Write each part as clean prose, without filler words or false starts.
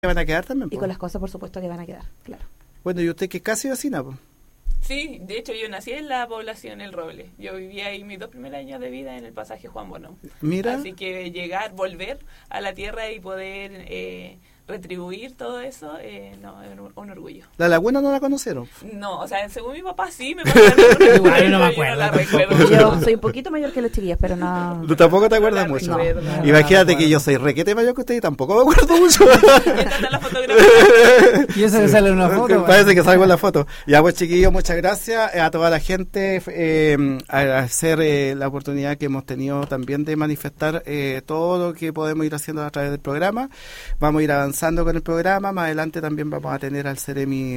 van a quedar también, y con las cosas, por supuesto, que van a quedar, claro. Bueno, y usted que es casi vecina, pues. Sí, de hecho yo nací en la población El Roble. Yo vivía ahí mis 2 primeros años de vida en el pasaje Juan Bono. Mira. Así que volver a la tierra y poder retribuir todo eso, no, es un orgullo. ¿La laguna no la conocieron? No, o sea, según mi papá sí me contaron. Igual no me acuerdo. Yo no la recuerdo. Yo soy un poquito mayor que los chiquillos, pero no... Tú tampoco te acuerdas mucho. No. Imagínate que yo soy requete mayor que usted y tampoco me acuerdo mucho. La fotografía. Y eso que sale en una foto. Parece que salgo en la foto. Ya pues, chiquillos, muchas gracias a toda la gente. Agradecer la oportunidad que hemos tenido también de manifestar todo lo que podemos ir haciendo a través del programa. Vamos a ir avanzando con el programa. Más adelante también vamos a tener al Ceremi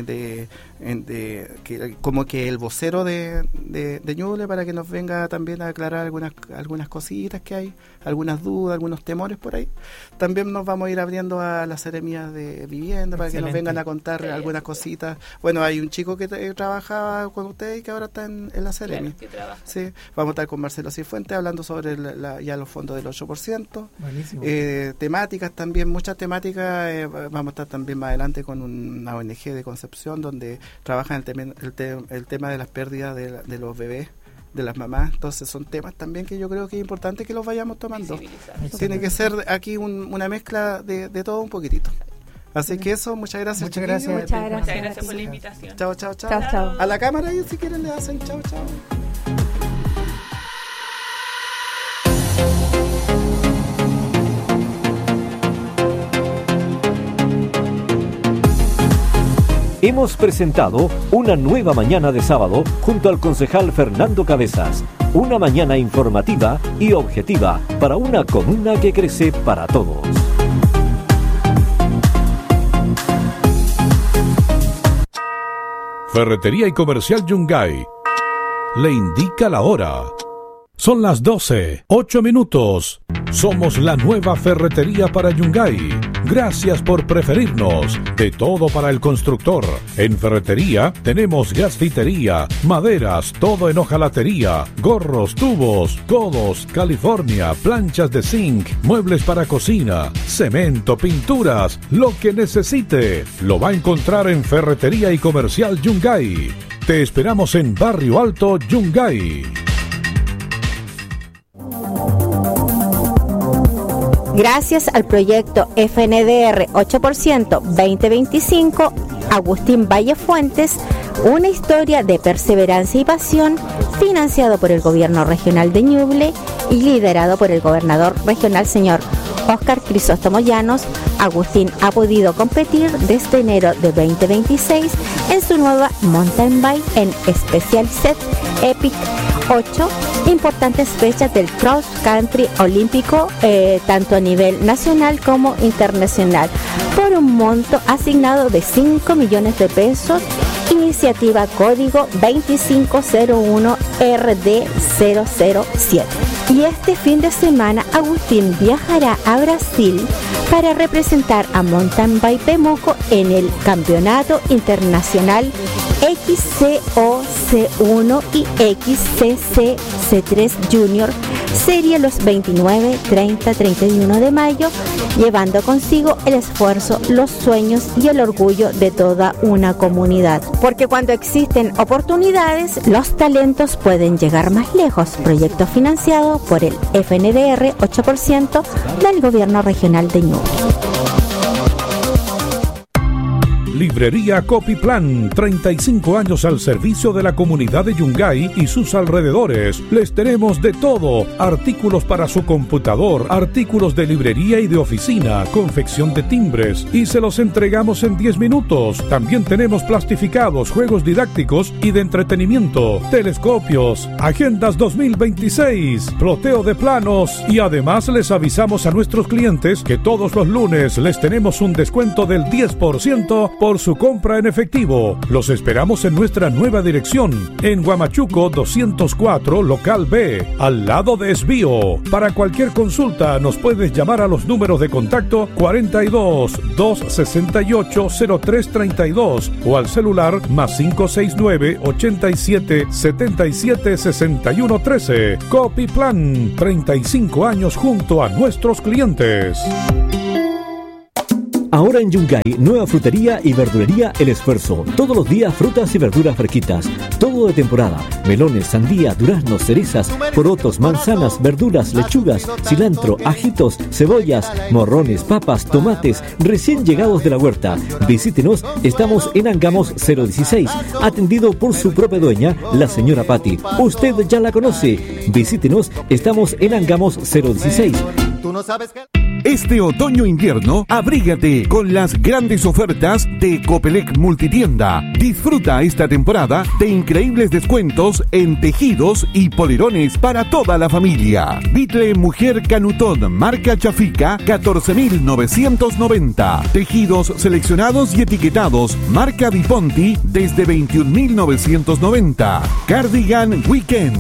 como que el vocero de Ñuble, para que nos venga también a aclarar algunas cositas que hay, algunas dudas, algunos temores por ahí. También nos vamos a ir abriendo a las Ceremías de vivienda para que nos vengan a contar algunas cositas. Bueno, hay un chico que trabajaba con ustedes y que ahora está en la Ceremi. Claro, sí, vamos a estar con Marcelo Cifuentes hablando sobre ya los fondos del 8%. Buenísimo. Temáticas también, muchas temáticas. Vamos a estar también más adelante con una ONG de Concepción donde trabajan el tema de las pérdidas de los bebés, de las mamás. Entonces son temas también que yo creo que es importante que los vayamos tomando. Tiene que ser aquí una mezcla de todo un poquitito. Así que eso, muchas gracias. Muchas gracias. Muchas gracias por la invitación. Chao. Chao. A la cámara y si quieren le hacen chao. Hemos presentado Una Nueva Mañana de Sábado junto al concejal Fernando Cabezas. Una mañana informativa y objetiva para una comuna que crece para todos. Ferretería y Comercial Yungay le indica la hora. Son las 12:08. Somos la nueva ferretería para Yungay. Gracias por preferirnos. De todo para el constructor. En ferretería tenemos gasfitería, maderas, todo en hojalatería, gorros, tubos, codos, California, planchas de zinc, muebles para cocina, cemento, pinturas, lo que necesite. Lo va a encontrar en Ferretería y Comercial Yungay. Te esperamos en Barrio Alto, Yungay. Gracias al proyecto FNDR 8% 2025, Agustín Valle Fuentes, una historia de perseverancia y pasión, financiado por el Gobierno Regional de Ñuble y liderado por el gobernador regional, señor Óscar Crisóstomo Llanos. Agustín ha podido competir desde enero de 2026 en su nueva mountain bike en Specialized Epic 8, importantes fechas del cross country olímpico, tanto a nivel nacional como internacional, por un monto asignado de 5 millones de pesos, iniciativa código 2501RD007. Y este fin de semana Agustín viajará a Brasil para representar a Mountain Bike Pemoco en el Campeonato Internacional XCOC1 y XCC-C3 Junior, serie los 29, 30, 31 de mayo, llevando consigo el esfuerzo, los sueños y el orgullo de toda una comunidad. Porque cuando existen oportunidades, los talentos pueden llegar más lejos. Proyecto financiado por el FNDR 8% del Gobierno Regional de Ñuble. Librería Copyplan, 35 años al servicio de la comunidad de Yungay y sus alrededores. Les tenemos de todo: artículos para su computador, artículos de librería y de oficina, confección de timbres, y se los entregamos en 10 minutos. También tenemos plastificados, juegos didácticos y de entretenimiento, telescopios, agendas 2026, ploteo de planos, y además les avisamos a nuestros clientes que todos los lunes les tenemos un descuento del 10% por su compra en efectivo. Los esperamos en nuestra nueva dirección, en Huamachuco 204, local B, al lado de Esbío. Para cualquier consulta nos puedes llamar a los números de contacto 42 268 0332 o al celular +569 87 77 61 13. Copyplan, 35 años junto a nuestros clientes. Ahora en Yungay, nueva frutería y verdulería El Esfuerzo. Todos los días frutas y verduras fresquitas. Todo de temporada. Melones, sandía, duraznos, cerezas, porotos, manzanas, verduras, lechugas, cilantro, ajitos, cebollas, morrones, papas, tomates, recién llegados de la huerta. Visítenos, estamos en Angamos 016, atendido por su propia dueña, la señora Patti. Usted ya la conoce. Visítenos, estamos en Angamos 016. Tú no sabes qué. Este otoño-invierno, abrígate con las grandes ofertas de Copelec Multitienda. Disfruta esta temporada de increíbles descuentos en tejidos y polerones para toda la familia. Bitle Mujer Canutón, marca Chafica, 14.990. Tejidos seleccionados y etiquetados, marca Diponti, desde 21.990. Cardigan Weekend,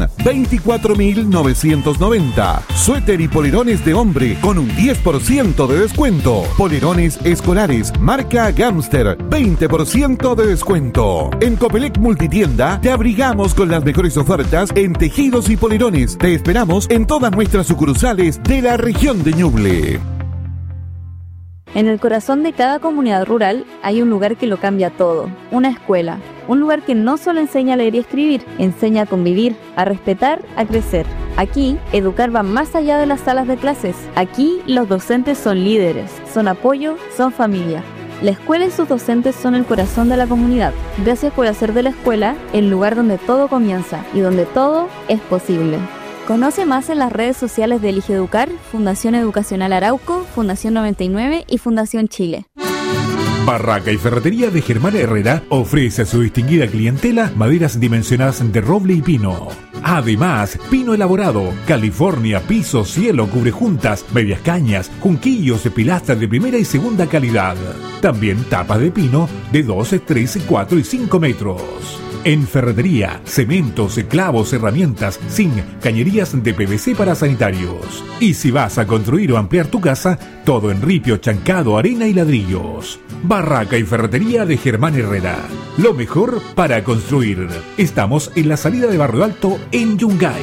24.990. Suéter y polerones de hombre con un 10% de descuento. Polerones escolares, marca Gamster, 20% de descuento. En Copelec Multitienda te abrigamos con las mejores ofertas en tejidos y polerones. Te esperamos en todas nuestras sucursales de la región de Ñuble. En el corazón de cada comunidad rural hay un lugar que lo cambia todo, una escuela. Un lugar que no solo enseña a leer y escribir, enseña a convivir, a respetar, a crecer. Aquí, educar va más allá de las salas de clases. Aquí, los docentes son líderes, son apoyo, son familia. La escuela y sus docentes son el corazón de la comunidad. Gracias por hacer de la escuela el lugar donde todo comienza y donde todo es posible. Conoce más en las redes sociales de Elige Educar, Fundación Educacional Arauco, Fundación 99 y Fundación Chile. Barraca y Ferretería de Germán Herrera ofrece a su distinguida clientela maderas dimensionadas de roble y pino. Además, pino elaborado, California, piso, cielo, cubrejuntas, medias cañas, junquillos, pilastras de primera y segunda calidad. También tapas de pino de 12, 13, 4 y 5 metros. En ferretería, cementos, clavos, herramientas, zinc, cañerías de PVC para sanitarios. Y si vas a construir o ampliar tu casa, todo en ripio, chancado, arena y ladrillos. Barraca y Ferretería de Germán Herrera. Lo mejor para construir. Estamos en la salida de Barrio Alto en Yungay.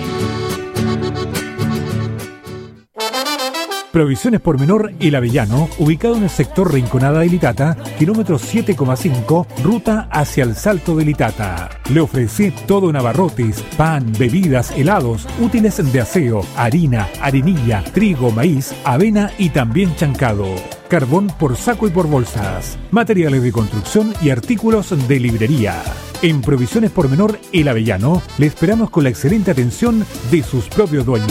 Provisiones Pormenor El Avellano, ubicado en el sector Rinconada de Litata, kilómetro 7,5, ruta hacia el Salto de Litata. Le ofrece todo en abarrotes, pan, bebidas, helados, útiles de aseo, harina, arenilla, trigo, maíz, avena y también chancado. Carbón por saco y por bolsas. Materiales de construcción y artículos de librería. En Provisiones Pormenor El Avellano, le esperamos con la excelente atención de sus propios dueños.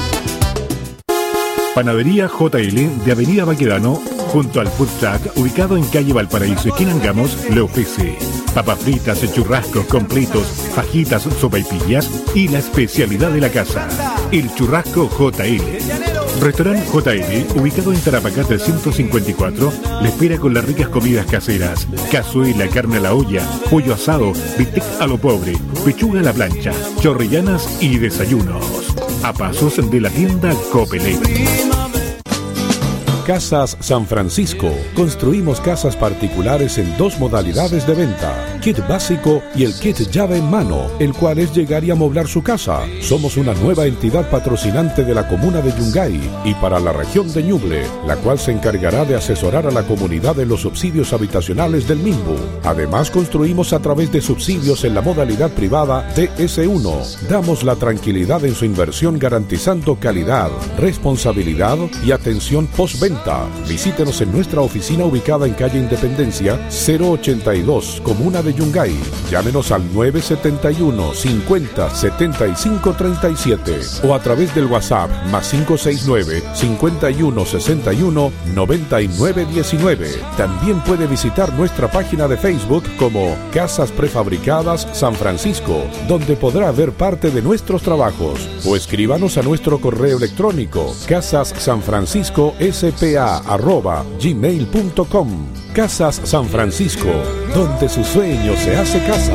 Panadería JL de Avenida Baquedano, junto al Food Truck, ubicado en calle Valparaíso, esquina Angamos, le ofrece papas fritas, churrascos completos, fajitas, sopaipillas y la especialidad de la casa, el churrasco JL. Restaurante JL, ubicado en Tarapacá 354, le espera con las ricas comidas caseras, cazuela, carne a la olla, pollo asado, bistec a lo pobre, pechuga a la plancha, chorrillanas y desayunos. A pasos de la tienda Copelec. Casas San Francisco. Construimos casas particulares en dos modalidades de venta: kit básico y el kit llave en mano, el cual es llegar y amoblar su casa. Somos una nueva entidad patrocinante de la comuna de Yungay y para la región de Ñuble, la cual se encargará de asesorar a la comunidad en los subsidios habitacionales del MIMBU. Además, construimos a través de subsidios en la modalidad privada TS1. Damos la tranquilidad en su inversión, garantizando calidad, responsabilidad y atención postventa. Visítenos en nuestra oficina ubicada en calle Independencia 082, comuna de Yungay. Llámenos al 971 50 75 37 o a través del WhatsApp +569 51 61 99 19. También puede visitar nuestra página de Facebook como Casas Prefabricadas San Francisco, donde podrá ver parte de nuestros trabajos, o escríbanos a nuestro correo electrónico casassanfrancisco@gmail.com. Casas San Francisco, donde su sueño se hace casa.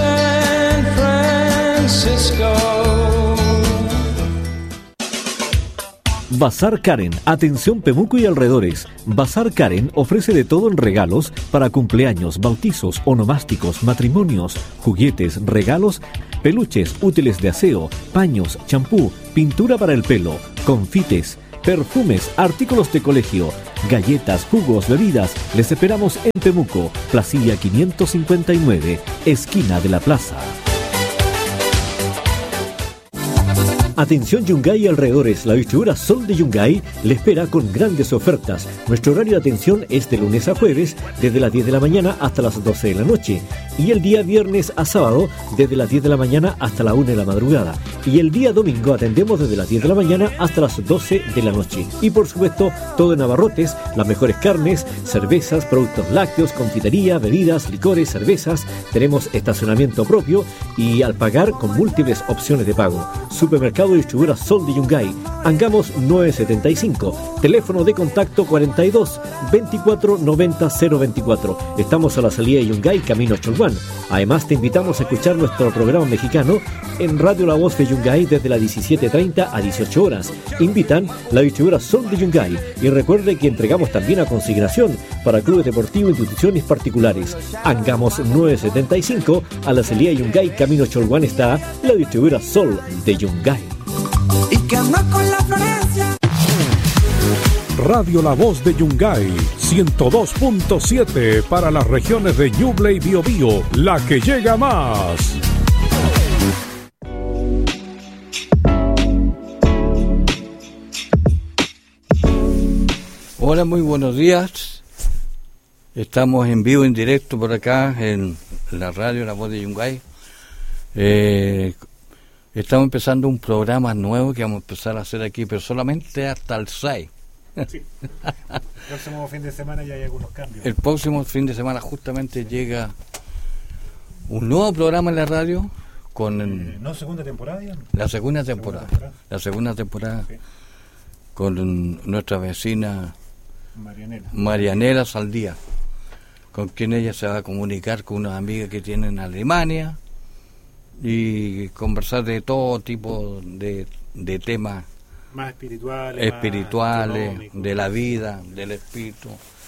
Bazar Karen, atención Pemuco y alrededores. Bazar Karen ofrece de todo en regalos para cumpleaños, bautizos, onomásticos, matrimonios, juguetes, regalos, peluches, útiles de aseo, paños, champú, pintura para el pelo, confites, perfumes, artículos de colegio, galletas, jugos, bebidas. Les esperamos en Temuco, Placilla 559, esquina de la plaza. Atención Yungay y alrededores, la distribuidora Sol de Yungay le espera con grandes ofertas. Nuestro horario de atención es de lunes a jueves, desde las 10 de la mañana hasta las 12 de la noche. Y el día viernes a sábado, desde las 10 de la mañana hasta la 1 de la madrugada. Y el día domingo atendemos desde las 10 de la mañana hasta las 12 de la noche. Y por supuesto, todo en abarrotes, las mejores carnes, cervezas, productos lácteos, confitería, bebidas, licores, cervezas. Tenemos estacionamiento propio y al pagar con múltiples opciones de pago. Supermercado distribuidora Sol de Yungay, Angamos 975, teléfono de contacto 42 24 90 024. Estamos a la salida de Yungay, camino Cholguán. Además te invitamos a escuchar nuestro programa mexicano en Radio La Voz de Yungay desde las 17:30 a 18 horas. Invitan la distribuidora Sol de Yungay y recuerde que entregamos también a consignación para clubes deportivos e instituciones particulares. Angamos 975, a la salida de Yungay, camino Cholguán está la distribuidora Sol de Yungay. Y que anda con la Florencia. Radio La Voz de Yungay, 102.7 para las regiones de Ñuble y Biobío, la que llega más. Hola, muy buenos días. Estamos en vivo, en directo por acá en la radio La Voz de Yungay. Estamos empezando un programa nuevo que vamos a empezar a hacer aquí, pero solamente hasta el 6. Sí. El próximo fin de semana ya hay algunos cambios. El próximo fin de semana justamente llega un nuevo programa en la radio con... ¿No segunda temporada? Ya? La segunda temporada. La segunda temporada sí. Con nuestra vecina Marianela Saldía, con quien ella se va a comunicar con unas amigas que tienen en Alemania y conversar de todo tipo de temas más espirituales, más de la vida, del espíritu,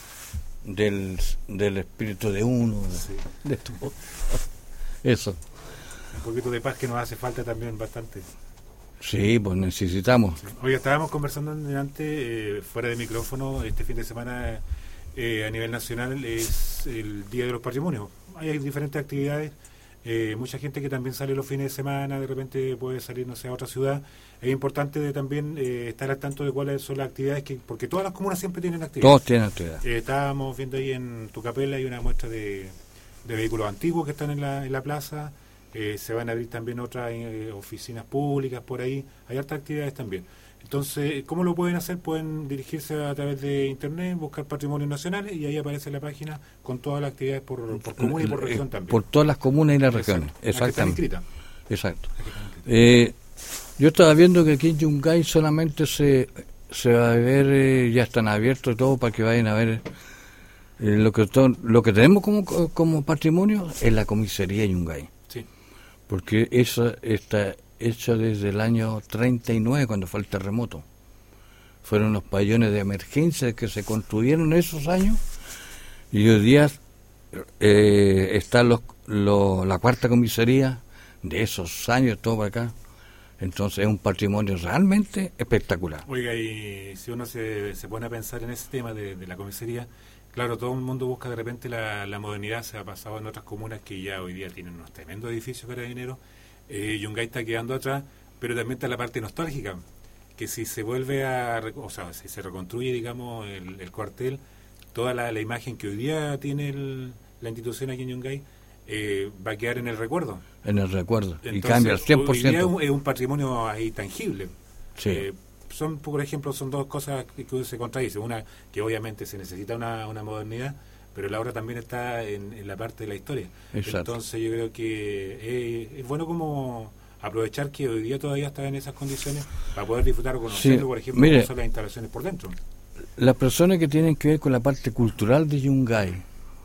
del espíritu de uno, sí. De todo. Eso. Un poquito de paz que nos hace falta también bastante. Sí, pues necesitamos. Sí. Oye, estábamos conversando antes, fuera de micrófono, este fin de semana a nivel nacional es el Día de los Patrimonios. Hay diferentes actividades. Mucha gente que también sale los fines de semana, de repente puede salir, no sé, a otra ciudad. Es importante también estar al tanto de cuáles son las actividades, porque todas las comunas siempre tienen actividades. Todos tienen actividades. Estábamos viendo ahí en Tucapel, hay una muestra de vehículos antiguos que están en la plaza. Se van a abrir también otras oficinas públicas por ahí. Hay hartas actividades también. Entonces, ¿cómo lo pueden hacer? Pueden dirigirse a través de internet, buscar Patrimonios Nacionales y ahí aparece la página con todas las actividades por comuna y por región también. Por todas las comunas y las regiones. Exactamente. Exacto. Yo estaba viendo que aquí en Yungay solamente se va a ver, ya están abiertos y todo para que vayan a ver lo que tenemos como patrimonio es la comisaría Yungay. Sí. Porque esa está hecha desde el año 39, cuando fue el terremoto. Fueron los pabellones de emergencia que se construyeron en esos años y hoy día está la cuarta comisaría de esos años, todo para acá. Entonces es un patrimonio realmente espectacular. Oiga, y si uno se pone a pensar en ese tema de la comisaría, claro, todo el mundo busca de repente la modernidad. Se ha pasado en otras comunas que ya hoy día tienen unos tremendos edificios carabineros. Yungay está quedando atrás, pero también está la parte nostálgica, que si se vuelve si se reconstruye, digamos, el cuartel, toda la imagen que hoy día tiene la institución aquí en Yungay va a quedar en el recuerdo. En el recuerdo. Entonces, y cambia al 100%. Hoy día es un patrimonio ahí tangible. Sí. Por ejemplo, son dos cosas que se contradicen. Una, que obviamente se necesita una modernidad, pero la obra también está en la parte de la historia. Exacto. Entonces yo creo que es bueno como aprovechar que hoy día todavía está en esas condiciones para poder disfrutar o conocerlo, sí. Por ejemplo, mire, cómo son las instalaciones por dentro. Las personas que tienen que ver con la parte cultural de Yungay,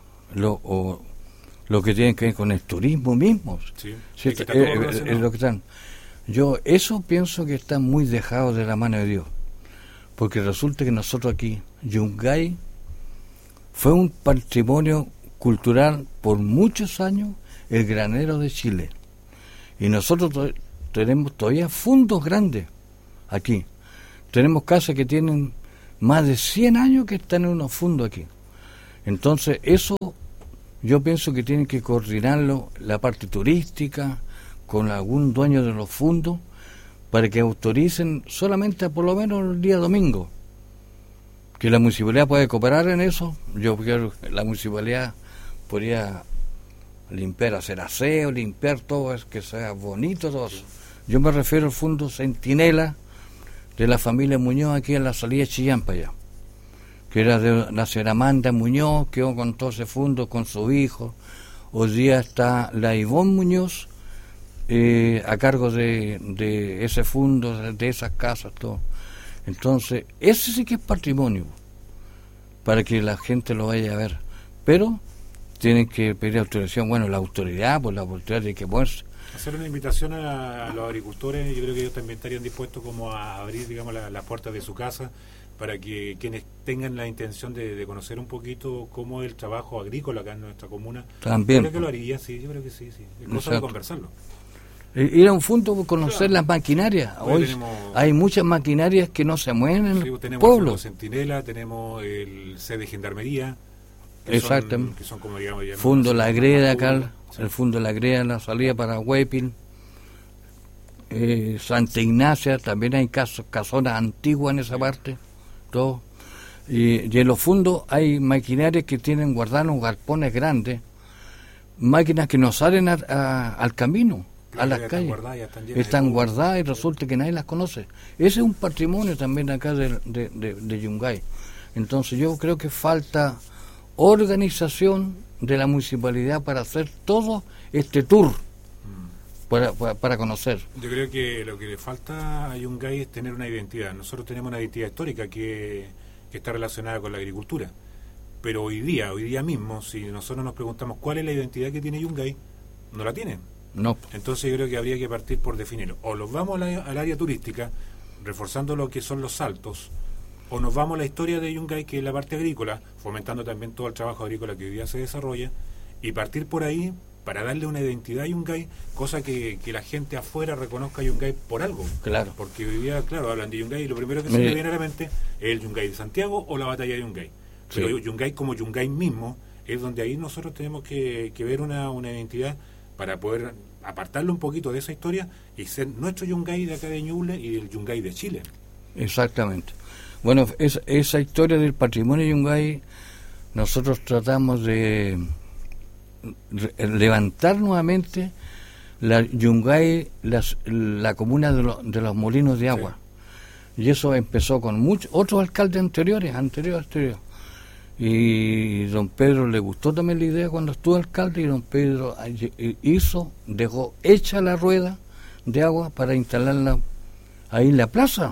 lo que tienen que ver con el turismo mismo, sí. Sí, es lo que están. Yo eso pienso que está muy dejado de la mano de Dios, porque resulta que nosotros aquí, Yungay fue un patrimonio cultural por muchos años, el granero de Chile, y nosotros tenemos todavía fondos grandes aquí. Tenemos casas que tienen más de 100 años que están en unos fondos aquí. Entonces, eso yo pienso que tienen que coordinarlo la parte turística con algún dueño de los fondos para que autoricen solamente por lo menos el día domingo. Que la municipalidad puede cooperar en eso. Yo creo que la municipalidad podría limpiar, hacer aseo, limpiar todo, es que sea bonito todo eso. Yo me refiero al fondo Centinela de la familia Muñoz aquí en la salida de Chillán para allá, que era de la señora Amanda Muñoz, quedó con todo ese fondo con su hijo. Hoy día está la Ivonne Muñoz a cargo de ese fondo, de esas casas, todo. Entonces, ese sí que es patrimonio, para que la gente lo vaya a ver. Pero tienen que pedir autorización, bueno, la autoridad tiene que ponerse. Hacer una invitación a los agricultores, yo creo que ellos también estarían dispuestos como a abrir, digamos, las puertas de su casa para que quienes tengan la intención de conocer un poquito cómo es el trabajo agrícola acá en nuestra comuna. También. Yo creo que lo haría, sí, yo creo que sí. Es cosa de conversarlo. Ir a un fondo conocer las maquinarias. Hoy hay muchas maquinarias que no se mueven en el tenemos pueblo. El Centinela, tenemos el C de Gendarmería. Exactamente. Que son como, digamos, Fundo La Greda acá, sí. El Fundo La Greda en la salida para Huepil. Santa Ignacia, también hay casonas antiguas en esa parte. Todo. Y en los fondos hay maquinarias que tienen guardados galpones grandes, máquinas que no salen al camino, a las calles. Están guardadas y resulta que nadie las conoce. Ese es un patrimonio también acá de Yungay. Entonces yo creo que falta organización de la municipalidad para hacer todo este tour, para conocer. Yo creo que lo que le falta a Yungay es tener una identidad. Nosotros tenemos una identidad histórica que está relacionada con la agricultura, pero hoy día mismo, si nosotros nos preguntamos cuál es la identidad que tiene Yungay, no la tienen. No. Entonces yo creo que habría que partir por definirlo. O los vamos al área turística, reforzando lo que son los saltos, o nos vamos a la historia de Yungay, que es la parte agrícola, fomentando también todo el trabajo agrícola que hoy día se desarrolla, y partir por ahí para darle una identidad a Yungay, cosa que la gente afuera reconozca a Yungay por algo. Claro. Porque hoy día, claro, hablan de Yungay y lo primero que se me viene a la mente es el Yungay de Santiago o la batalla de Yungay. Pero Yungay como Yungay mismo es donde ahí nosotros tenemos que ver una identidad para poder apartarlo un poquito de esa historia y ser nuestro Yungay de acá de Ñuble y el Yungay de Chile. Exactamente. Bueno, esa historia del patrimonio Yungay, nosotros tratamos de levantar nuevamente la Yungay, la comuna de los molinos de agua. Sí. Y eso empezó con muchos otros alcaldes anteriores. Y don Pedro le gustó también la idea cuando estuvo alcalde, y don Pedro dejó hecha la rueda de agua para instalarla ahí en la plaza.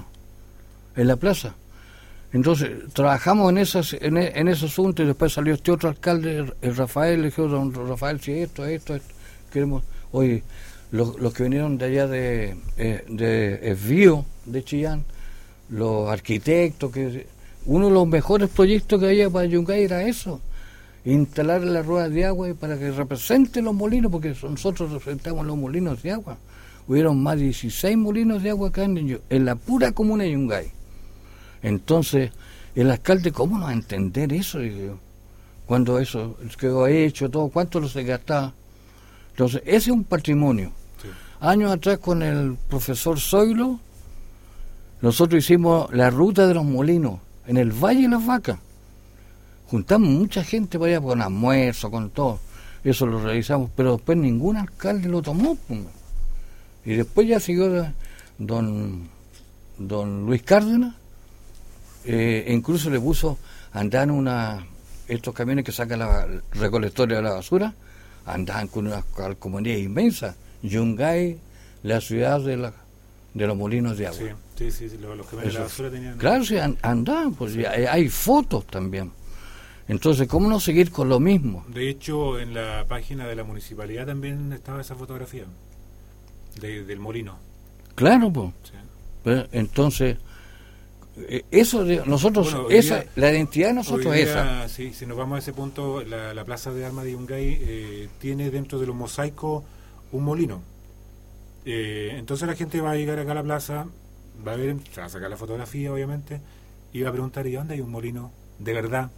Entonces trabajamos en ese asunto, y después salió este otro alcalde, el Rafael, le dijo, don Rafael, si esto, queremos, oye, los que vinieron de allá de Esvío, de Chillán, los arquitectos, que uno de los mejores proyectos que había para Yungay era eso, instalar las ruedas de agua para que representen los molinos, porque nosotros representamos los molinos de agua. Hubieron más de 16 molinos de agua acá en la pura comuna de Yungay. Entonces, el alcalde, ¿cómo no va a entender eso? Cuando eso quedó hecho, todo, ¿cuánto lo se gastaba? Entonces, ese es un patrimonio. Sí. Años atrás, con el profesor Zoilo, nosotros hicimos la ruta de los molinos en el Valle de las Vacas. Juntamos mucha gente para allá con almuerzo, con todo. Eso lo realizamos, pero después ningún alcalde lo tomó. Y después ya siguió don Luis Cárdenas. Incluso le puso andar estos camiones que sacan la recolectoria de la basura, andaban con unas calcomanías inmensas. Yungay, la ciudad de los molinos de agua. Sí, los camiones de la basura tenían... Claro, sí, andaban, pues hay fotos también. Entonces, ¿cómo no seguir con lo mismo? De hecho, en la página de la municipalidad también estaba esa fotografía del molino. Claro, pues. Sí. Entonces... eso nosotros, la identidad de nosotros es esa. Sí, si nos vamos a ese punto, la plaza de armas de Yungay tiene dentro de los mosaicos un molino. Entonces la gente va a llegar acá a la plaza, va a ver, se va a sacar la fotografía, obviamente, y va a preguntar, ¿y dónde hay un molino de verdad?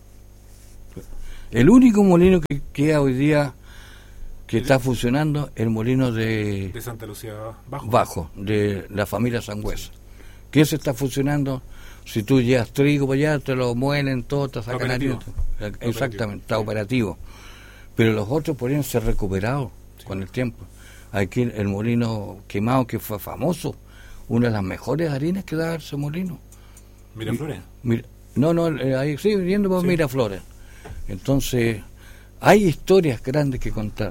El único molino que queda hoy día que está funcionando es el molino de Santa Lucía Bajo. Bajo, de la familia Sangüesa. Que ese está funcionando. Si tú llevas trigo para allá, te lo muelen todo, te sacan harina. Exactamente, está operativo. Pero los otros podrían ser recuperados con el tiempo. Aquí el molino quemado, que fue famoso, una de las mejores harinas que da ese molino. ¿Miraflores? Ahí sí, viendo por Miraflores. Entonces, hay historias grandes que contar.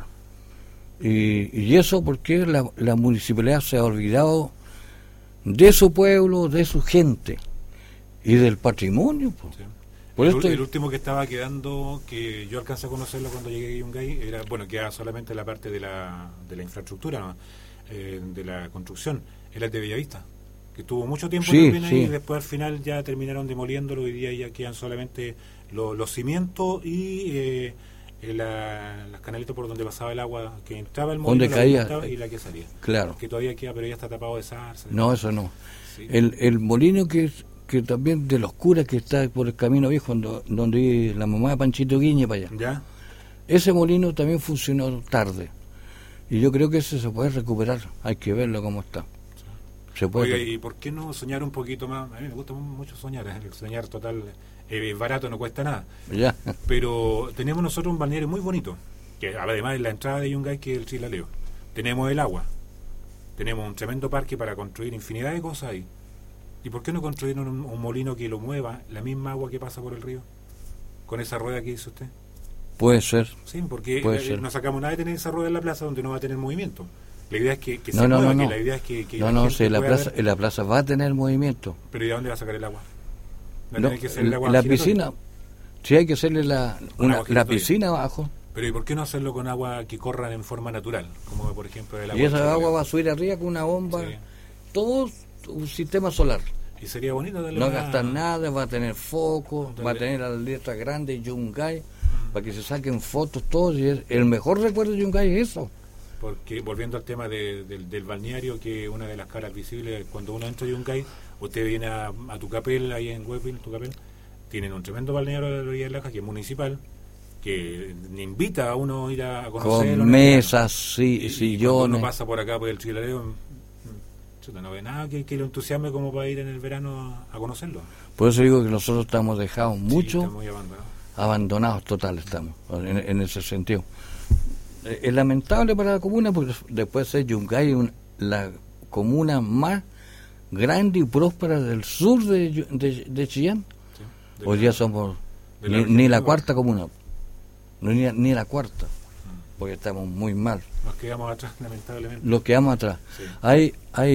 Y eso porque la municipalidad se ha olvidado de su pueblo, de su gente y del patrimonio. Sí. Por El último que estaba quedando, que yo alcancé a conocerlo cuando llegué a Yungay, era, quedaba solamente la parte de la infraestructura, ¿no? De la construcción, era el de Bellavista, que tuvo mucho tiempo también ahí, y después al final ya terminaron demoliéndolo. Hoy día ya quedan solamente los cimientos y las canalitas por donde pasaba el agua, que entraba el molino, y la que salía. Claro. Que todavía queda, pero ya está tapado de zarza. No, eso no. Sí. El molino que también de los curas, que está por el Camino Viejo, donde vive la mamá de Panchito Guiñe para allá. ¿Ya? Ese molino también funcionó tarde. Y yo creo que ese se puede recuperar. Hay que verlo cómo está. Se puede. Oiga, ¿y por qué no soñar un poquito más? A mí me gusta mucho soñar. El soñar total es barato, no cuesta nada. Ya. Pero tenemos nosotros un balneario muy bonito, que además es la entrada de Yungay, que es el Chilaleo. Tenemos el agua. Tenemos un tremendo parque para construir infinidad de cosas ahí. ¿Y por qué no construir un molino que lo mueva la misma agua que pasa por el río? Con esa rueda que dice usted. Puede ser. Sí, porque no sacamos nada de tener esa rueda en la plaza donde no va a tener movimiento. La idea es que se mueva, que la idea es que la plaza va a tener movimiento. Pero ¿y a dónde va a sacar el agua? La piscina, sí, hay que hacerle la piscina abajo. Pero ¿y por qué no hacerlo con agua que corra en forma natural? Como por ejemplo el agua. Y esa agua va a subir arriba con una bomba, todo un sistema solar. Y sería bonito darle no gastar nada, va a tener foco, va a tener las letras grandes Yungay, para que se saquen fotos todos. Y el mejor recuerdo de Yungay es eso. Porque volviendo al tema del balneario, que una de las caras visibles, cuando uno entra a Yungay, usted viene a Tucapel, ahí en Huepil, Tucapel, tienen un tremendo balneario de la orilla del Laja, que es municipal, que invita a uno a ir a conocerlo. Con mesas, sillones. Cuando uno pasa por acá por el Chilaleo, no ve nada que lo entusiasme como para ir en el verano a conocerlo. Por eso digo que nosotros estamos dejados mucho, estamos muy abandonados total estamos, en ese sentido. Es lamentable para la comuna, porque después de Yungay, la comuna más grande y próspera del sur de Chillán. Sí, hoy día somos ni la cuarta comuna, ni la cuarta, porque estamos muy mal. Nos quedamos atrás, lamentablemente. Nos quedamos atrás. Sí.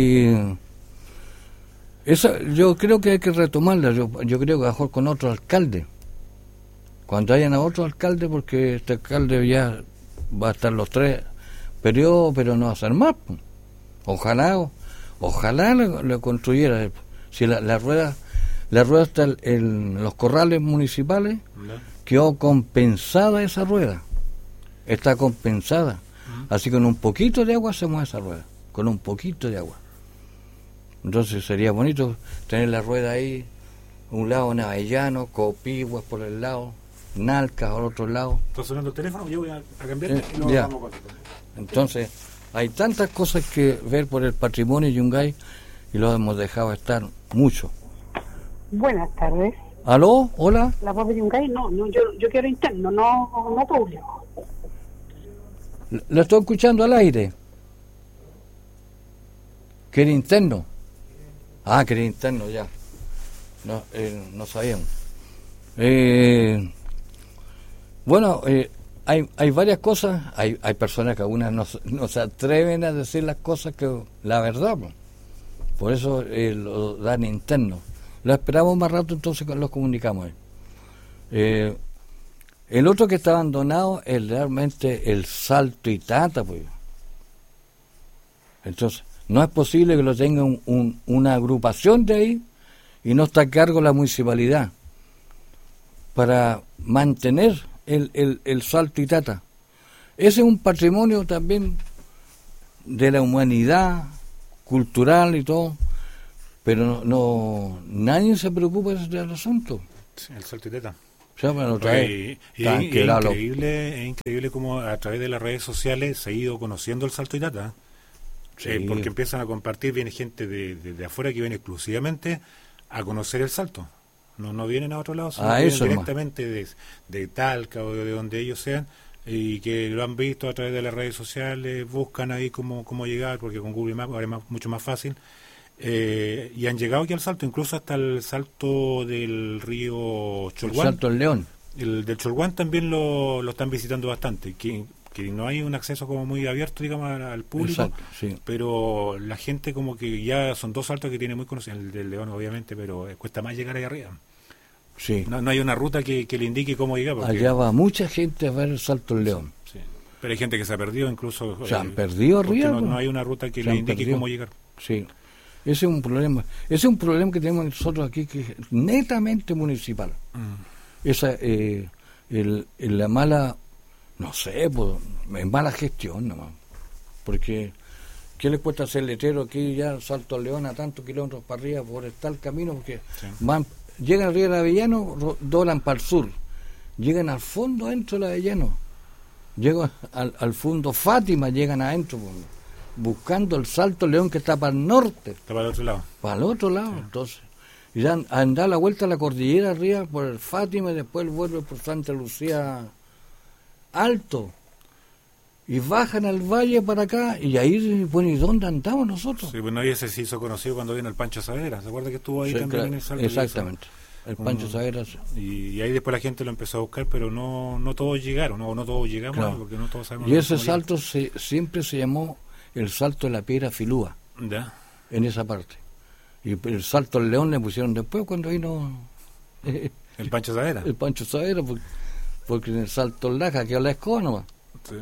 Yo creo que hay que retomarla. Yo creo que mejor con otro alcalde. Cuando hayan a otro alcalde, porque este alcalde ya va a estar los 3 periodos, pero no va a ser más. Ojalá lo construyera. Si la rueda está en los corrales municipales, quedó compensada esa rueda. Está compensada. Así que con un poquito de agua se mueve esa rueda. Con un poquito de agua. Entonces sería bonito tener la rueda ahí, un lado Navellano, Copihue por el lado, Nalcas al otro lado. ¿Está sonando el teléfono? Yo voy a cambiar y luego vamos con esto. Entonces, hay tantas cosas que ver por el patrimonio de Yungay y lo hemos dejado estar mucho. Buenas tardes. ¿Aló? ¿Hola? ¿La voz de Yungay? No, yo quiero interno, no público. ¿La estoy escuchando al aire? ¿Quiere interno? Ah, quiere interno, ya. No sabíamos. Bueno, hay varias cosas. Hay personas que algunas no se atreven a decir las cosas que la verdad. Por eso lo dan interno. Lo esperamos más rato, entonces los comunicamos. El otro que está abandonado es realmente el Salto Itata, pues. Entonces, no es posible que lo tenga una agrupación de ahí y no está a cargo la municipalidad para mantener el Salto Itata. Ese es un patrimonio también de la humanidad, cultural y todo, pero nadie se preocupa del asunto. Sí, el salto y teta. O sea, bueno, Es increíble cómo a través de las redes sociales se ha ido conociendo el salto y teta. Sí. Porque empiezan a compartir, viene gente de afuera que viene exclusivamente a conocer el salto. No vienen a otro lado, sino que vienen directamente de Talca o de donde ellos sean, y que lo han visto a través de las redes sociales, buscan ahí cómo llegar, porque con Google Maps ahora es mucho más fácil. Y han llegado aquí al salto, incluso hasta el salto del río Cholguán. El salto del León. El del Cholguán también lo están visitando bastante, que no hay un acceso como muy abierto, digamos, al público. Exacto, sí. Pero la gente como que ya son dos saltos que tiene muy conocidos, el del León obviamente, pero cuesta más llegar ahí arriba. Sí. No hay una ruta que le indique cómo llegar. Allá va mucha gente a ver el salto del León. Sí. Pero hay gente que se ha perdido, incluso. Se han perdido arriba. No hay una ruta que le indique cómo llegar. Sí. Ese es un problema. Ese es un problema que tenemos nosotros aquí, que es netamente municipal. Esa la mala, no sé, pues, es mala gestión nomás. Porque ¿qué les cuesta hacer letrero aquí ya Salto al León a tantos kilómetros para arriba por tal camino? Porque llegan arriba del Avellano, doblan para el sur, llegan al fondo dentro del Avellano, llegan al fondo Fátima, llegan adentro, buscando el Salto León que está para el norte. Está para el otro lado. Para el otro lado, entonces. Y dan a dar la vuelta a la cordillera arriba por el Fátima y después vuelve por Santa Lucía alto. Y bajan al valle para acá y ahí, bueno, ¿y dónde andamos nosotros? Sí, bueno, ese se hizo conocido cuando vino el Pancho Saavedra. ¿Se acuerda que estuvo ahí también en el Salto? Exactamente. El Pancho Saavedra. Y ahí después la gente lo empezó a buscar, pero no todos llegaron, no todos llegamos, claro. Porque no todos sabemos. Y ese salto siempre se llamó el Salto de la Piedra Filúa. ¿Ya? En esa parte. Y el Salto al León le pusieron después cuando vino el Pancho Saavedra. El Pancho Saavedra, porque en el Salto al Laja quedó la escoba nomás. Sí.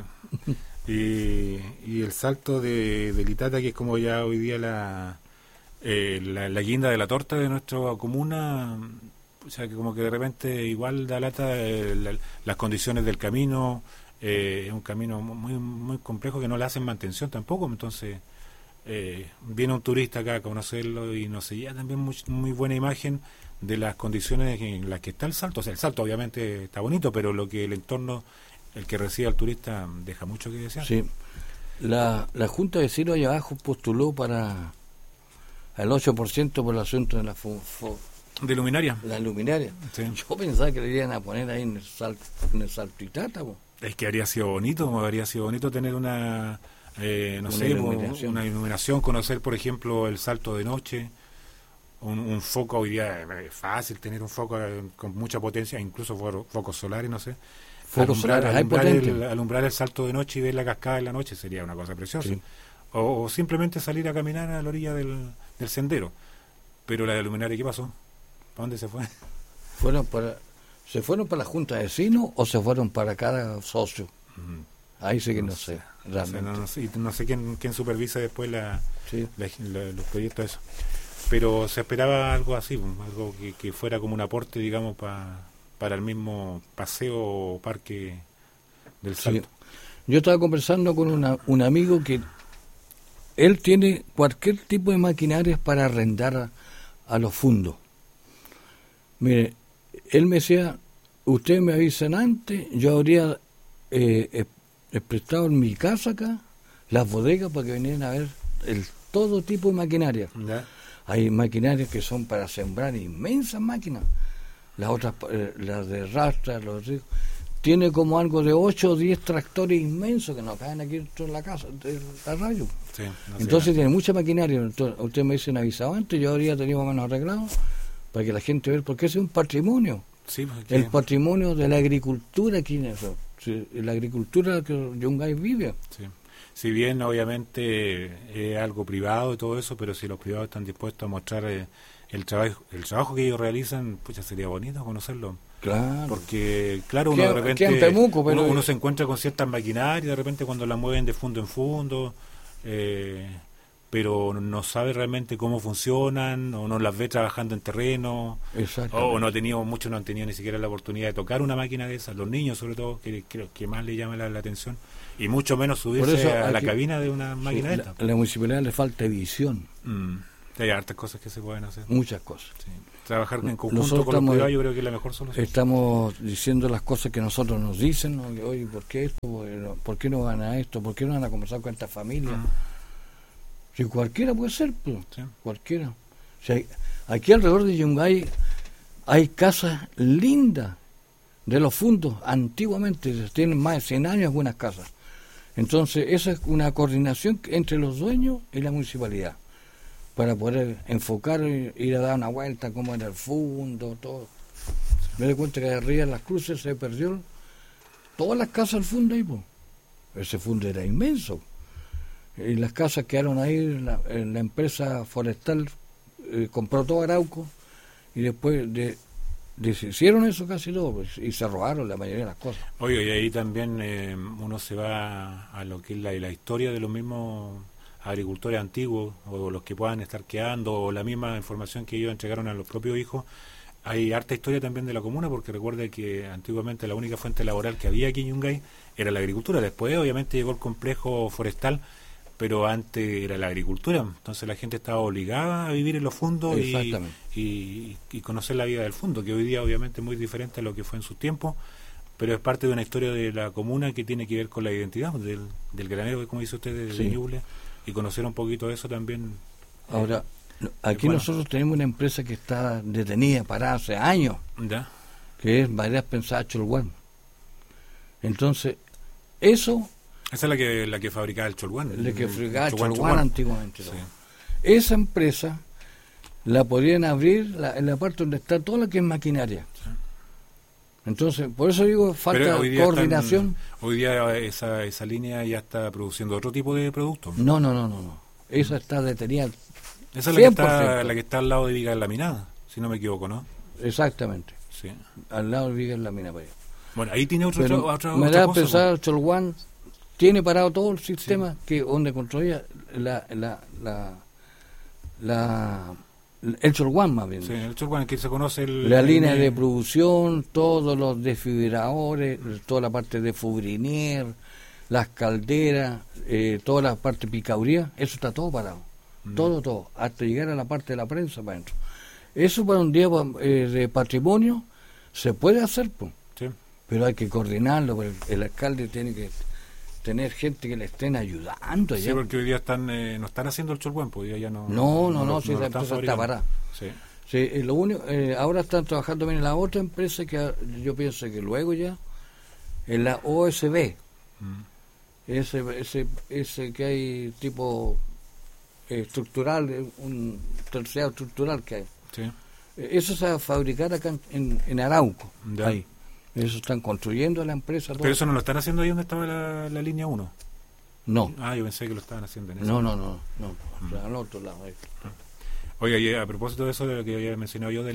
Y el salto de Litata, que es como ya hoy día la guinda de la torta de nuestra comuna, o sea, que como que de repente igual da lata las condiciones del camino. Es un camino muy muy complejo que no le hacen mantención tampoco, entonces viene un turista acá a conocerlo y nos seguía también muy buena imagen de las condiciones en las que está el salto. O sea, el salto obviamente está bonito, pero lo que el entorno, el que recibe al turista, deja mucho que desear. Sí. La Junta de Vecinos allá abajo postuló para el 8% por el asunto de la de luminaria. La luminaria. Sí. Yo pensaba que le iban a poner ahí en el salto y tata, Es que habría sido bonito tener una iluminación, conocer por ejemplo el salto de noche, un foco. Hoy día es fácil tener un foco con mucha potencia, incluso focos solares, no sé. Alumbrar el salto de noche y ver la cascada en la noche sería una cosa preciosa. Sí. O simplemente salir a caminar a la orilla del sendero. Pero la luminaria, ¿qué pasó? ¿Para dónde se fue? ¿Se fueron para la Junta de Vecinos o se fueron para cada socio? Ahí sí que no sé, realmente. No sé quién supervisa después los proyectos de eso. Pero se esperaba algo así, algo que fuera como un aporte, digamos, para el mismo paseo o parque del Salto. Sí. Yo estaba conversando con un amigo que él tiene cualquier tipo de maquinarias para arrendar a los fundos. Mire, él me decía, ustedes me avisan antes, yo habría prestado en mi casa acá las bodegas para que vinieran a ver todo tipo de maquinaria. ¿Ya? Hay maquinarias que son para sembrar, inmensas máquinas. Las otras, las de rastra, los ricos, tiene como algo de 8 o 10 tractores inmensos que nos caen aquí dentro de la casa, de la radio. Sí, entonces tiene mucha maquinaria. Entonces, ustedes me dicen avisado antes, yo habría tenido más o menos arreglado para que la gente vea, porque ese es un patrimonio. Sí, el patrimonio de la agricultura aquí en eso. Sí, la agricultura que Yungay vive. Sí. Si bien obviamente es algo privado y todo eso, pero si los privados están dispuestos a mostrar el trabajo que ellos realizan, pues ya sería bonito conocerlo. Claro. Porque, claro, uno de repente Pemuco, uno se encuentra con ciertas maquinarias, de repente cuando la mueven de fondo en fondo, pero no sabe realmente cómo funcionan, o no las ve trabajando en terreno, o muchos no han tenido ni siquiera la oportunidad de tocar una máquina de esas, los niños sobre todo, que más les llama la atención, y mucho menos subirse a la cabina de una máquina de estas. A la municipalidad le falta visión. Sí, hay hartas cosas que se pueden hacer. Muchas cosas. Sí. Trabajar en conjunto Nosotros con los privados yo creo que es la mejor solución. Estamos diciendo las cosas que nosotros nos dicen, ¿no? Que, oye, ¿por qué esto? ¿Por qué no van a esto? ¿Por qué no van a conversar con esta familia? Si cualquiera puede ser, pues, cualquiera. O sea, aquí alrededor de Yungay hay casas lindas de los fundos, antiguamente, tienen más de 100 años algunas casas. Entonces, esa es una coordinación entre los dueños y la municipalidad, para poder enfocar, ir a dar una vuelta, como en el fondo, todo. Me doy cuenta que arriba en Las Cruces se perdió todas las casas del fondo ahí, pues. Ese fondo era inmenso. Y las casas quedaron ahí, la empresa forestal compró todo Arauco, y después deshicieron eso casi todo, pues, y se robaron la mayoría de las cosas. Oye, y ahí también uno se va a lo que es la historia de los mismos agricultores antiguos, o los que puedan estar quedando, o la misma información que ellos entregaron a los propios hijos. Hay harta historia también de la comuna, porque recuerda que antiguamente la única fuente laboral que había aquí en Yungay era la agricultura. Después obviamente llegó el complejo forestal, pero antes era la agricultura. Entonces la gente estaba obligada a vivir en los fundos y conocer la vida del fundo, que hoy día obviamente es muy diferente a lo que fue en sus tiempos, pero es parte de una historia de la comuna que tiene que ver con la identidad del granero, como dice usted, de Ñuble, y conocer un poquito de eso también. Ahora, aquí nosotros tenemos una empresa que está detenida, parada hace años, que es Maderas Pensadas Cholguán. Entonces, eso... Esa es la que fabricaba el Cholguán. La que fabricaba Cholguán antiguamente. Sí. Esa empresa la podrían abrir en la parte donde está toda la que es maquinaria. Sí. Entonces, por eso digo, falta coordinación. Hoy día esa línea ya está produciendo otro tipo de productos. No. Esa está detenida. Esa es la que está al lado de Vigas Laminadas, si no me equivoco, ¿no? Exactamente. Sí. Al lado de Vigas Laminadas. Bueno, ahí tiene otra me da a pensar, Cholguán tiene parado todo el sistema que donde construía el Cholguán, más bien. Sí, el Cholguán, que se conoce la línea de producción, todos los desfibradores, toda la parte de Fubrinier, las calderas, toda la parte de picauría, eso está todo parado. Todo, hasta llegar a la parte de la prensa para adentro. Eso para un día de patrimonio se puede hacer, pues. Sí. Pero hay que coordinarlo, porque el alcalde tiene que tener gente que le estén ayudando allá. Sí, porque hoy día no están haciendo el Cholguán, pues hoy día ya no. Si la empresa está parada. Sí, lo único, ahora están trabajando también en la otra empresa que yo pienso que luego ya, en la OSB, ese que hay tipo estructural, un terciario estructural que hay. Sí. Eso se va a fabricar acá en Arauco, ahí. Eso están construyendo la empresa. Pero eso no lo están haciendo ahí donde estaba la línea 1. No. Yo pensé que lo estaban haciendo en eso. No. Al otro lado. Ahí. Oiga, a propósito de eso, de lo que había mencionado yo, de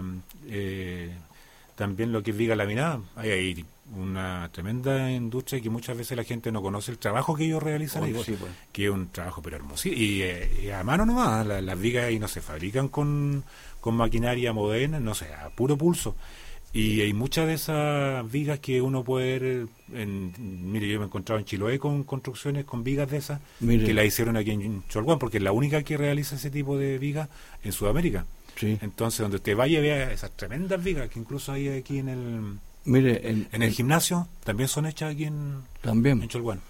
también lo que es Vigas Laminadas, hay una tremenda industria que muchas veces la gente no conoce el trabajo que ellos realizan ahí, que es un trabajo pero hermosísimo, y a mano nomás, las vigas ahí no se fabrican con maquinaria moderna, no sé, a puro pulso. Y hay muchas de esas vigas que uno puede ver, mire, yo me he encontrado en Chiloé con construcciones con vigas de esas, que la hicieron aquí en Cholguán, porque es la única que realiza ese tipo de vigas en Sudamérica. Sí. Entonces, donde usted vaya y vea esas tremendas vigas, que incluso hay aquí en el gimnasio, también son hechas aquí en Cholguán.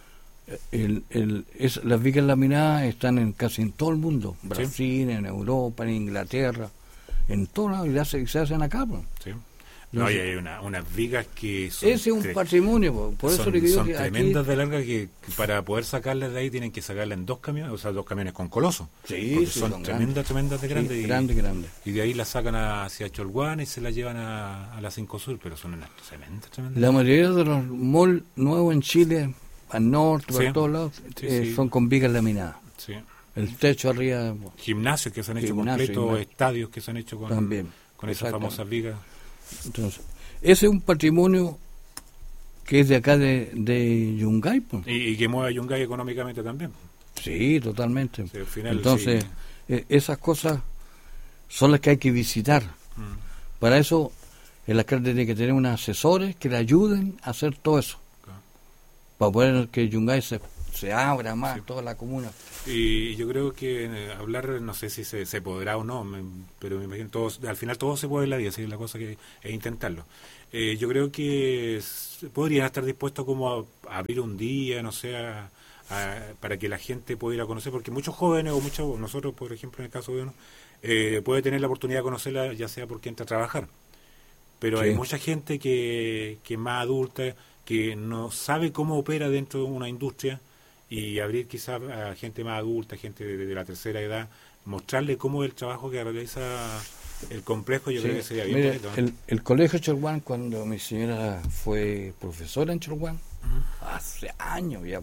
Las vigas laminadas están casi en todo el mundo, Brasil, en Europa, en Inglaterra, en todo lado, y se hacen acá. Sí. Hay unas vigas que son... Ese es un patrimonio, por eso le digo son que tremendas aquí, de larga que para poder sacarlas de ahí tienen que sacarlas en 2 camiones, o sea, 2 camiones con coloso. Sí, son tremendas de grandes. Sí, grande. Y de ahí las sacan hacia Cholguán y se las llevan a la 5 Sur, pero son unas tremendas. La mayoría de los malls nuevos en Chile, al norte, por todos lados, son con vigas laminadas. Sí. El techo arriba... Gimnasios que se han hecho completos, estadios que se han hecho con esas famosas vigas. Entonces, ese es un patrimonio que es de acá de Yungay. Pues. Y que mueve a Yungay económicamente también. Sí, totalmente. Sí, al final, entonces, esas cosas son las que hay que visitar. Para eso, el alcalde tiene que tener unos asesores que le ayuden a hacer todo eso. Para poder que Yungay se se abra más toda la comuna. Y yo creo que hablar, no sé si se podrá o no, pero me imagino al final todo se puede en la vida, así la cosa que es intentarlo. Yo creo que podrían estar dispuestos como a abrir un día, no sé, para que la gente pueda ir a conocer, porque muchos jóvenes o nosotros, por ejemplo, en el caso de uno, puede tener la oportunidad de conocerla, ya sea porque entra a trabajar. Pero hay mucha gente que es más adulta, que no sabe cómo opera dentro de una industria, y abrir quizás a gente más adulta, gente de la tercera edad, mostrarle cómo es el trabajo que realiza el complejo, yo creo que sería bien. Mira, bonito, ¿no? el colegio Cholguán, cuando mi señora fue profesora en Cholguán, hace años ya,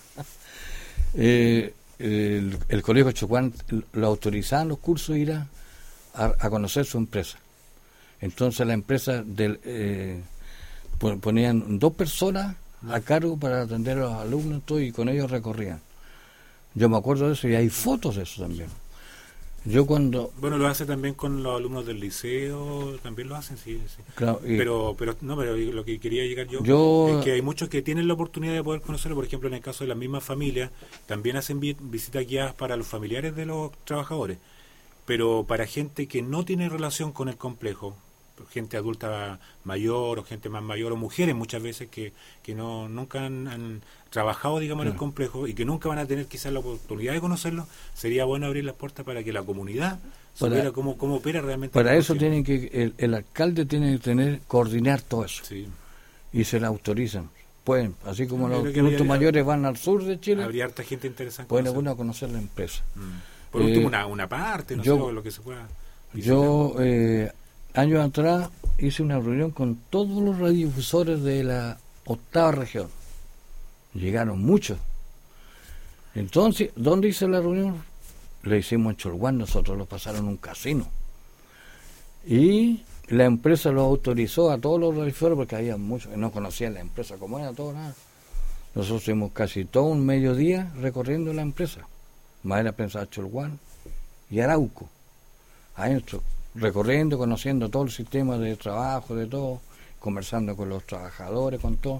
el colegio Cholguán lo autorizaban los cursos a ir a conocer su empresa. Entonces la empresa ponían 2 personas a cargo para atender a los alumnos todo, y con ellos recorrían. Yo me acuerdo de eso, y hay fotos de eso también. Bueno, lo hace también con los alumnos del liceo, también lo hacen, sí. Claro, pero lo que quería llegar yo es que hay muchos que tienen la oportunidad de poder conocerlo. Por ejemplo, en el caso de las mismas familias, también hacen visitas guiadas para los familiares de los trabajadores, pero para gente que no tiene relación con el complejo, gente adulta mayor o gente más mayor, o mujeres muchas veces que nunca han trabajado, digamos, en el complejo, y que nunca van a tener quizás la oportunidad de conocerlo. Sería bueno abrir las puertas para que la comunidad supiera cómo opera realmente. Para eso tienen que el alcalde tiene que coordinar todo eso, y se la autorizan. Pueden, así como los adultos mayores van al sur de Chile, habría harta gente interesante, pueden alguna conocer la empresa. Por último, una parte, no sé, lo que se pueda visitar. Años atrás hice una reunión con todos los radiodifusores de la 8ª región. Llegaron muchos. Entonces, ¿dónde hice la reunión? La hicimos en Cholguán, nosotros lo pasaron en un casino. Y la empresa lo autorizó a todos los radiodifusores, porque había muchos que no conocían la empresa como era, todo nada. Nosotros hicimos casi todo un mediodía recorriendo la empresa. Madera pensaba Cholguán y Arauco. Adentro, recorriendo, conociendo todo el sistema de trabajo, de todo, conversando con los trabajadores, con todo.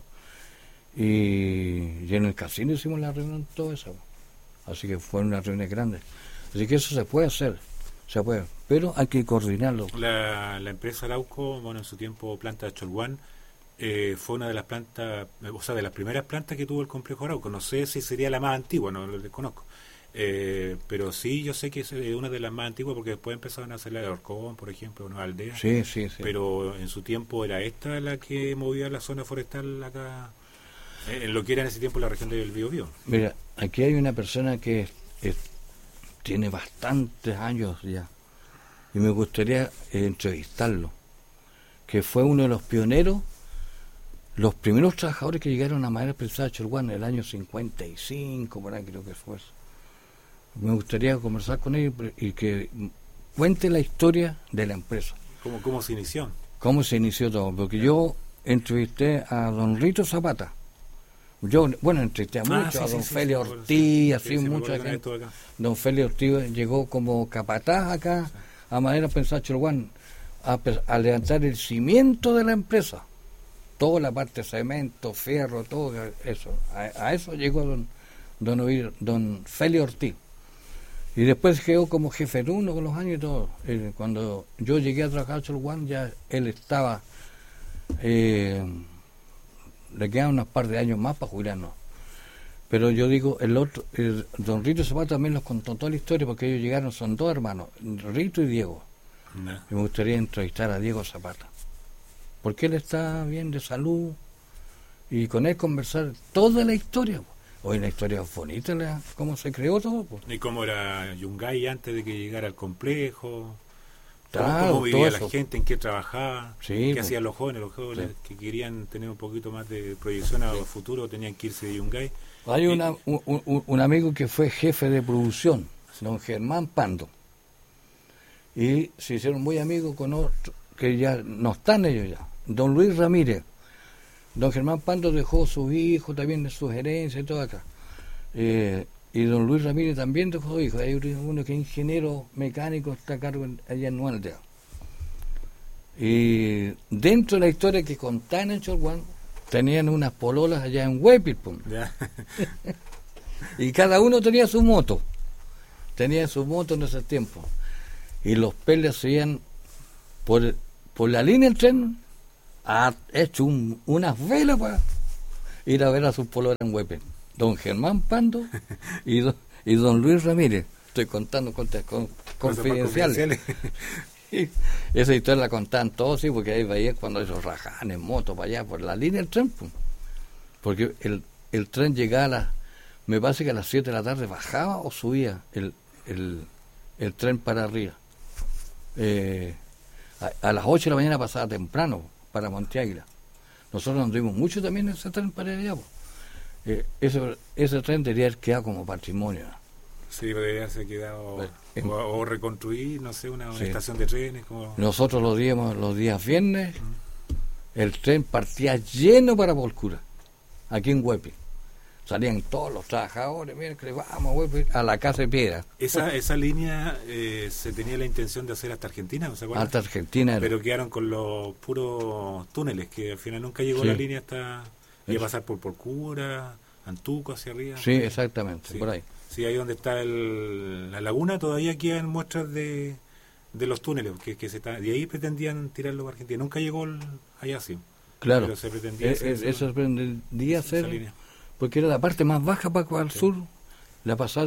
Y en el casino hicimos la reunión, todo eso. Así que fue una reunión grande. Así que eso se puede hacer, pero hay que coordinarlo. La empresa Arauco, bueno, en su tiempo planta de Cholguán, fue una de las plantas, o sea, de las primeras plantas que tuvo el complejo Arauco. No sé si sería la más antigua, no lo desconozco. Pero sí, yo sé que es una de las más antiguas, porque después empezaron a hacer la de Orcón, por ejemplo, Nueva Aldea. Sí. Pero en su tiempo era esta la que movía la zona forestal acá, en lo que era en ese tiempo la región del Biobío. Mira, aquí hay una persona que tiene bastantes años ya, y me gustaría entrevistarlo, que fue uno de los pioneros, los primeros trabajadores que llegaron a Madera Prensada Cholguán en el año 55, por ahí creo que fue eso. Me gustaría conversar con él y que cuente la historia de la empresa. ¿Cómo se inició? ¿Cómo se inició todo? Porque yo entrevisté a don Rito Zapata. Yo, entrevisté a muchos, a don Félix Ortiz, así mucha gente. Don Félix Ortiz llegó como capataz acá a Madera Prensada Cholguán a levantar el cimiento de la empresa. Toda la parte de cemento, fierro, todo eso. A eso llegó don Félix Ortiz. Y después quedó como jefe de uno con los años y todo. Cuando yo llegué a trabajar a Cholguán, ya él estaba... le quedan unos par de años más para jubilarnos. Pero yo digo, don Rito Zapata también nos contó toda la historia, porque ellos llegaron, son 2 hermanos, Rito y Diego. Y me gustaría entrevistar a Diego Zapata, porque él está bien de salud, y con él conversar toda la historia. Hoy la historia es bonita, cómo se creó todo. Y cómo era Yungay antes de que llegara al complejo, claro, cómo vivía la gente, en qué trabajaba, qué hacían los jóvenes que querían tener un poquito más de proyección a futuro, tenían que irse de Yungay. Hay un amigo que fue jefe de producción, don Germán Pando, y se hicieron muy amigos con otro, que ya no están ellos ya, don Luis Ramírez. Don Germán Pando dejó sus hijos también de sus herencias y todo acá. Y don Luis Ramírez también dejó sus hijos. Hay uno que es ingeniero mecánico, está a cargo allá en Nueva Aldea. Y dentro de la historia que contaban en Cholguán, tenían unas pololas allá en Huepil. Y cada uno tenía su moto. Tenía su moto en ese tiempo. Y los peleas se iban por la línea del tren, ha hecho unas velas para ir a ver a sus pololas en Huepe. Don Germán Pando y don Luis Ramírez. Estoy contando cosas confidenciales. Y esa historia la contaban todos, sí, porque ahí veían cuando ellos rajaban en moto para allá, por la línea del tren. Pues. Porque el tren llegaba me parece que a las 7 de la tarde bajaba o subía el tren para arriba. A las 8 de la mañana pasaba temprano para Monte Águila. Nosotros anduvimos mucho también en ese tren para allá. Ese tren debería haber quedado como patrimonio. Sí, debería haberse quedado o reconstruir, no sé, una estación de trenes. Como... Nosotros los días viernes, el tren partía lleno para Polcura, aquí en Huepe. Salían todos los trabajadores, miércoles, vamos Huepe, a la casa de piedra. Esa línea se tenía la intención de hacer hasta Argentina, ¿no se acuerdan? Hasta Argentina. Pero quedaron con los puros túneles, que al final nunca llegó la línea hasta... Iba a pasar por Polcura, Antuco, hacia arriba. Sí, exactamente, sí. Por ahí. Sí, ahí donde está la laguna todavía quedan muestras de los túneles, que se está, de ahí pretendían tirarlo para Argentina. Nunca llegó allá, sí. Claro, pero se pretendía eso se pretendía hacer, porque era la parte más baja para el sur, la pasada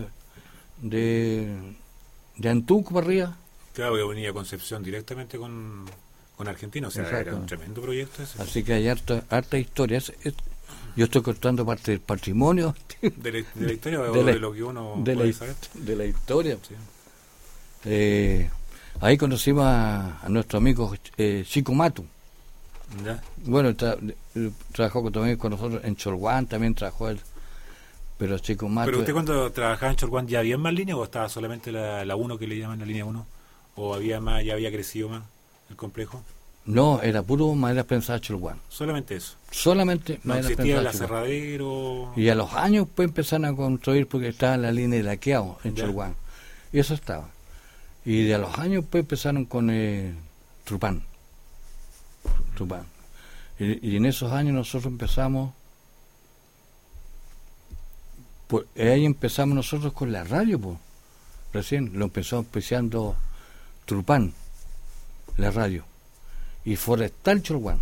de Antuco para arriba. Claro, que venía Concepción directamente con Argentina, o sea, exacto. Era un tremendo proyecto ese. Así que hay harta historia. Yo estoy contando parte del patrimonio. ¿De la historia o de lo que uno puede saber? De la historia. Sí. Ahí conocimos a nuestro amigo Chico Mato. ¿Ya? Bueno, trabajó también con nosotros en Cholguán, también trabajó él. Pero Chico Mato... ¿Pero usted cuando trabajaba en Cholguán ya había más líneas o estaba solamente la 1 que le llaman la línea 1? ¿O había más, ya había crecido más el complejo? No, era puro madera prensada Cholguán. Solamente eso. Solamente no madera existía el prensada aserradero. Y a los años pues empezaron a construir porque estaba la línea de laqueado en Cholguán. Y eso estaba. Y de a los años pues empezaron con Trupán. Y en esos años nosotros empezamos, pues ahí empezamos nosotros con la radio, pues. Recién lo empezó empezando Trupán, la radio. Y Forestal Cholguán,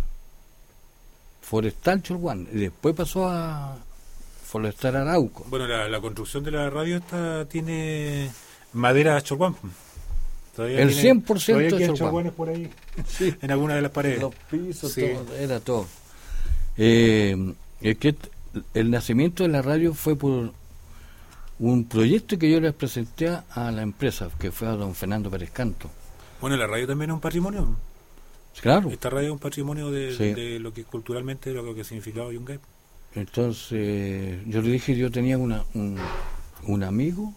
y después pasó a Forestal Arauco. Bueno, la construcción de la radio tiene madera Cholguán. El 100% de Cholguán por ahí, sí. En alguna de las paredes. Los pisos, sí. Todo, era todo. El nacimiento de la radio fue por un proyecto que yo les presenté a la empresa, que fue a don Fernando Pérez Canto. Bueno, la radio también es un patrimonio. Claro. Esta radio es un patrimonio de lo que culturalmente, lo que significaba Yungay. Entonces, yo le dije, yo tenía un amigo,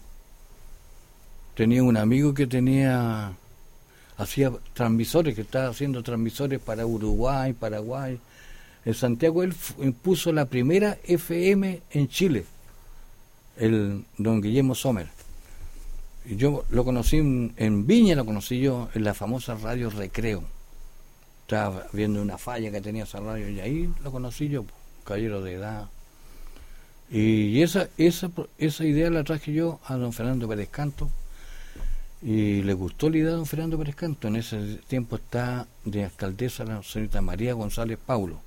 que hacía transmisores, que estaba haciendo transmisores para Uruguay, Paraguay. En Santiago él impuso la primera FM en Chile, el don Guillermo Sommer. Y yo lo conocí en Viña, lo conocí yo en la famosa radio Recreo. Estaba viendo una falla que tenía esa radio y ahí lo conocí yo, caballero de edad. Y esa idea la traje yo a don Fernando Pérez Canto y le gustó la idea de don Fernando Pérez Canto. En ese tiempo está de alcaldesa la señorita María González Paulo.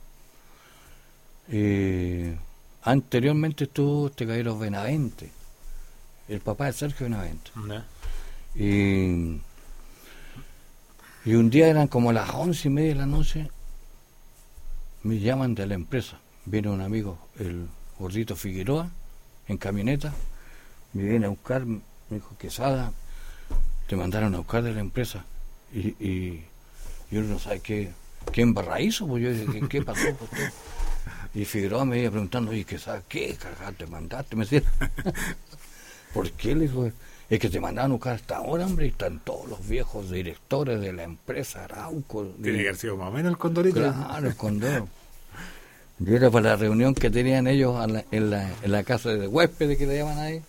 Anteriormente estuvo este caballero Benavente, el papá de Sergio Benavente. Y un día eran como las 11:30 de la noche, me llaman de la empresa. Viene un amigo, el gordito Figueroa, en camioneta, me viene a buscar, me dijo, Quesada, te mandaron a buscar de la empresa. Y uno no sabe qué embarradizo, pues yo dije, ¿qué pasó? Pues, y Figueroa me iba preguntando, oye, Quesada, ¿qué cagada te mandaste? Me decía, ¿por qué? Le dijo, es que te mandaron a buscar hasta ahora, hombre, y están todos los viejos directores de la empresa Arauco. Tiene que haber sido más o menos el Condorito. Claro, el Condor. Yo era para la reunión que tenían ellos en la casa de huéspedes que le llaman ahí.